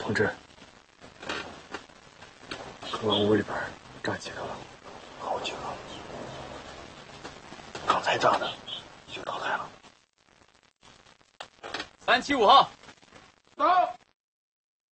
同志，搁屋里边站几个了？好几个。刚才炸的就倒台了。 375号， 到。